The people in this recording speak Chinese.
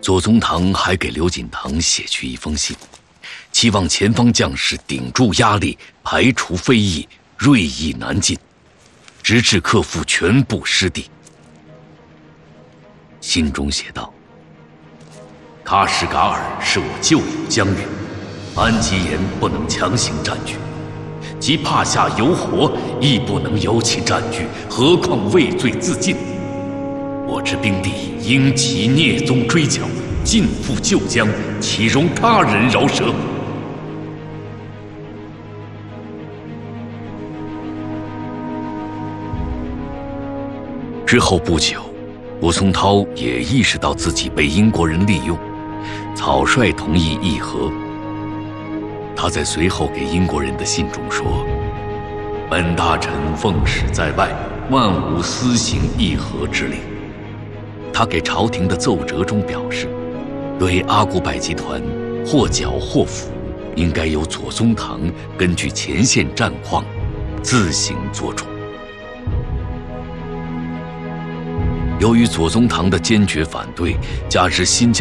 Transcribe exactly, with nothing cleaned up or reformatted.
左宗棠还给刘锦堂写去一封信，期望前方将士顶住压力，排除非议，锐意南进，直至克复全部失地。信中写道：喀什噶尔是我旧有疆域，安吉延不能强行占据，即帕夏游活亦不能由其占据，何况畏罪自尽。我之兵力应其聂宗追剿，尽复旧疆，岂容他人饶舌？之后不久，吴松涛也意识到自己被英国人利用，草率同意议和。他在随后给英国人的信中说：本大臣奉使在外，万无私行议和之令。他给朝廷的奏折中表示，对阿古柏集团或剿或抚，应该由左宗棠根据前线战况自行做主。由于左宗棠的坚决反对，加之新疆